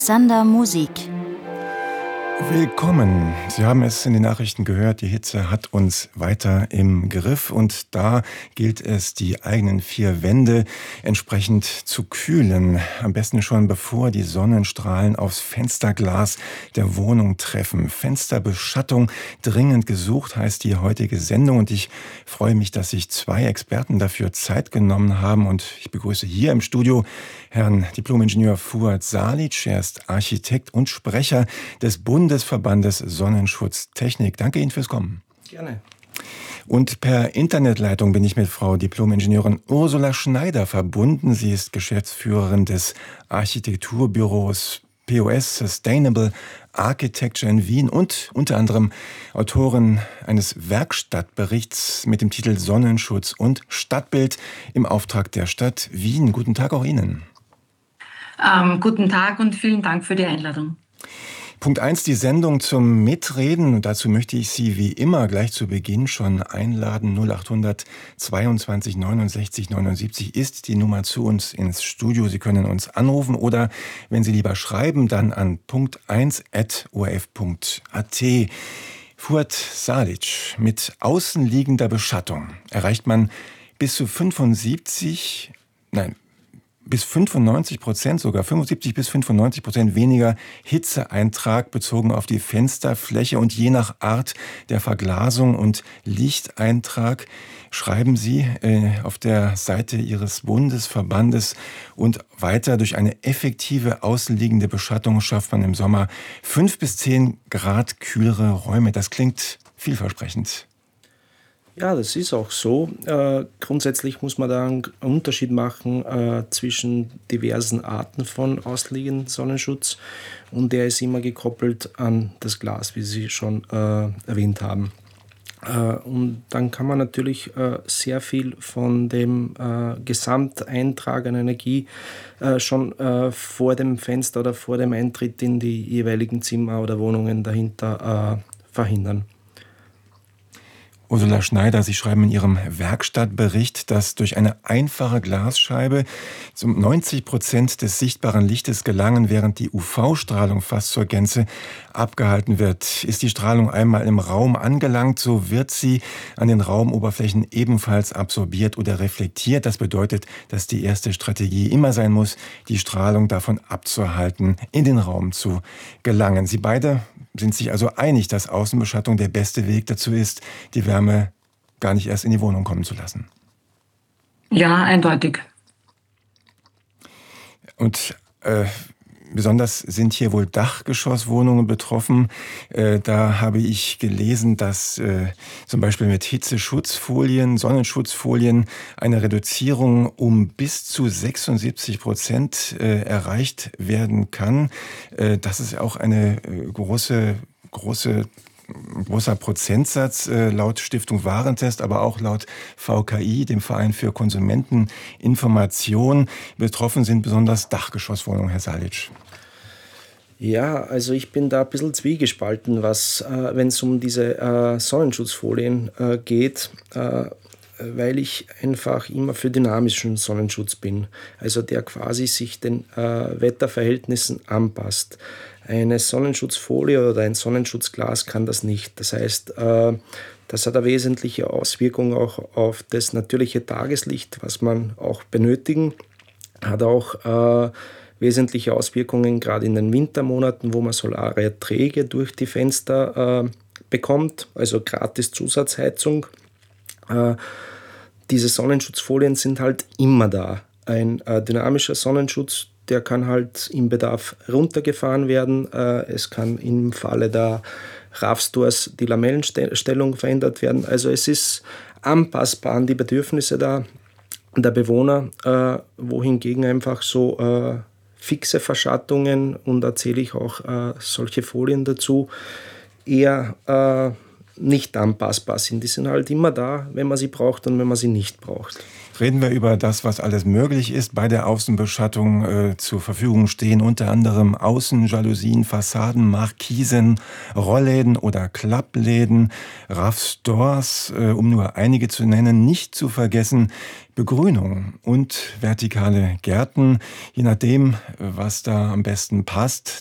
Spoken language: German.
Sander Musik. Willkommen. Sie haben es in den Nachrichten gehört, die Hitze hat uns weiter im Griff und da gilt es, die eigenen vier Wände entsprechend zu kühlen. Am besten schon bevor die Sonnenstrahlen aufs Fensterglas der Wohnung treffen. Fensterbeschattung dringend gesucht heißt die heutige Sendung und ich freue mich, dass sich zwei Experten dafür Zeit genommen haben und ich begrüße hier im Studio Herrn Diplom-Ingenieur Fuad Salic. Er ist Architekt und Sprecher des Bundesverbandes Sonnenschutztechnik. Danke Ihnen fürs Kommen. Gerne. Und per Internetleitung bin ich mit Frau Diplom-Ingenieurin Ursula Schneider verbunden. Sie ist Geschäftsführerin des Architekturbüros POS Sustainable Architecture in Wien und unter anderem Autorin eines Werkstattberichts mit dem Titel Sonnenschutz und Stadtbild im Auftrag der Stadt Wien. Guten Tag auch Ihnen. Guten Tag und vielen Dank für die Einladung. Punkt 1, die Sendung zum Mitreden. Und dazu möchte ich Sie wie immer gleich zu Beginn schon einladen. 0800 22 69 79 ist die Nummer zu uns ins Studio. Sie können uns anrufen oder, wenn Sie lieber schreiben, dann an punkt1@orf.at. Fuad Salic, mit außenliegender Beschattung erreicht man bis 95%, sogar 75 bis 95% weniger Hitzeeintrag bezogen auf die Fensterfläche und je nach Art der Verglasung und Lichteintrag schreiben Sie auf der Seite Ihres Bundesverbandes und weiter durch eine effektive außenliegende Beschattung schafft man im Sommer 5 bis 10 Grad kühlere Räume. Das klingt vielversprechend. Ja, das ist auch so. Grundsätzlich muss man da einen Unterschied machen zwischen diversen Arten von außenliegendem Sonnenschutz und der ist immer gekoppelt an das Glas, wie Sie schon erwähnt haben. Und dann kann man natürlich sehr viel von dem Gesamteintrag an Energie schon vor dem Fenster oder vor dem Eintritt in die jeweiligen Zimmer oder Wohnungen dahinter verhindern. Ursula Schneider, Sie schreiben in Ihrem Werkstattbericht, dass durch eine einfache Glasscheibe 90% des sichtbaren Lichtes gelangen, während die UV-Strahlung fast zur Gänze abgehalten wird. Ist die Strahlung einmal im Raum angelangt, so wird sie an den Raumoberflächen ebenfalls absorbiert oder reflektiert. Das bedeutet, dass die erste Strategie immer sein muss, die Strahlung davon abzuhalten, in den Raum zu gelangen. Sie beide sind sich also einig, dass Außenbeschattung der beste Weg dazu ist, die Wärme gar nicht erst in die Wohnung kommen zu lassen. Ja, eindeutig. Und besonders sind hier wohl Dachgeschosswohnungen betroffen. Da habe ich gelesen, dass zum Beispiel mit Hitzeschutzfolien, Sonnenschutzfolien eine Reduzierung um bis zu 76% erreicht werden kann. Das ist auch eine großer Prozentsatz laut Stiftung Warentest, aber auch laut VKI, dem Verein für Konsumenteninformation. Betroffen sind besonders Dachgeschosswohnungen, Herr Salic. Ja, also ich bin da ein bisschen zwiegespalten, wenn es um diese Sonnenschutzfolien geht, weil ich einfach immer für dynamischen Sonnenschutz bin, also der quasi sich den Wetterverhältnissen anpasst. Eine Sonnenschutzfolie oder ein Sonnenschutzglas kann das nicht. Das heißt, das hat eine wesentliche Auswirkung auch auf das natürliche Tageslicht, was man auch benötigen, hat auch wesentliche Auswirkungen, gerade in den Wintermonaten, wo man Solarerträge durch die Fenster bekommt, also gratis Zusatzheizung. Diese Sonnenschutzfolien sind halt immer da. Ein dynamischer Sonnenschutz, der kann halt im Bedarf runtergefahren werden. Es kann im Falle der RAV-Stores die Lamellenstellung verändert werden. Also es ist anpassbar an die Bedürfnisse der Bewohner, wohingegen einfach so fixe Verschattungen, und da zähle ich auch solche Folien dazu, eher nicht anpassbar sind. Die sind halt immer da, wenn man sie braucht und wenn man sie nicht braucht. reden wir über das, was alles möglich ist bei der Außenbeschattung. Zur Verfügung stehen unter anderem Außenjalousien, Fassaden, Markisen, Rollläden oder Klappläden, RAF-Stores, um nur einige zu nennen. Nicht zu vergessen Begrünung und vertikale Gärten. Je nachdem, was da am besten passt,